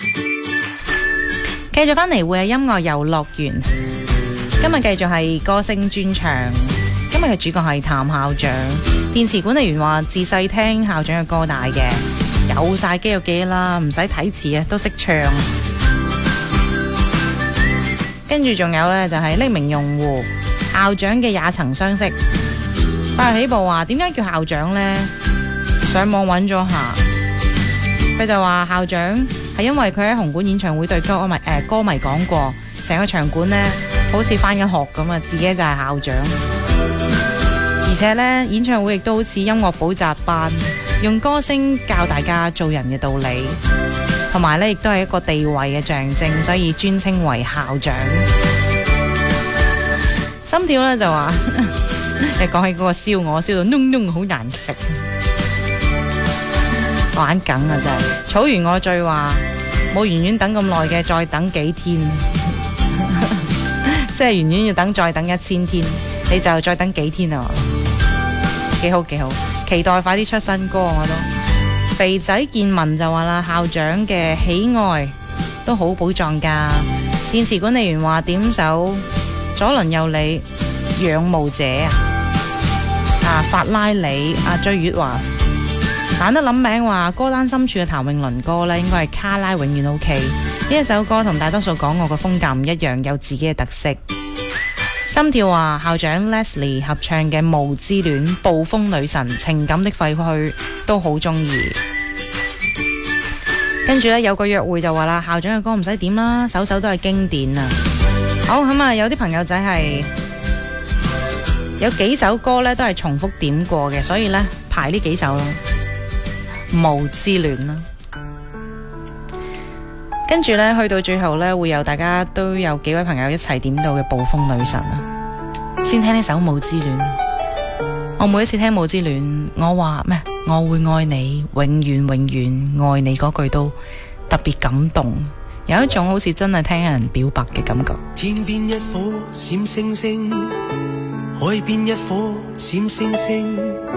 繼續返嚟會係音樂遊樂園，今日繼續係歌星專場。今日嘅主角係譚校長。電視管理員話自細聽校長嘅歌大嘅，有晒肌肉記憶啦，唔使睇詞啊，都識唱。跟住仲有呢，就係匿名用戶校長嘅也曾相識。發起步話點解叫校長呢？上網揾咗下，佢就話校長係因為佢喺紅館演唱會對歌迷講過，成個場館呢好似返緊學咁啊，自己就係校長。而且呢，演唱會亦都好似音樂補習班，用歌聲教大家做人嘅道理，同埋呢亦都係一個地位嘅象徵，所以尊稱為校長。心跳呢就話你講起嗰個燒鵝燒到燶燶好難食，玩梗啊真係。草原我最話冇圓圓等咁耐嘅，再等幾天即係圓圓要等再等1000天，你就再等幾天啊？幾好幾好，期待快啲出新歌。我都肥仔健文就話啦，校長嘅喜愛都好寶藏噶。電視管理員話點首左鄰右里仰慕者法拉利。追月話懶得諗名，話歌單深處嘅譚詠麟歌呢應該係卡拉永遠 OK。呢一首歌同大多數港樂嘅風格唔一樣，有自己嘅特色。心跳話校長 Leslie 合唱嘅《霧之戀》、《暴風女神》、《情感的廢墟》都好中意。跟住呢，有個約會就話啦，校長嘅歌唔使點啦，首首都係經典啊。好咁啊，有啲朋友仔係有幾首歌呢都係重複點過嘅，所以呢排呢幾首咯，《霧之戀》啦。跟住呢，去到最後呢，會有大家都有幾位朋友一齊點到嘅《暴風女神》啊。先聽呢首《霧之戀》。我每一次聽《霧之戀》，我話咩？我會愛你，永遠永遠愛你嗰句都特別感動，有一種好似真係聽人表白嘅感覺。 天邊一顆閃星星，海邊一顆閃星星。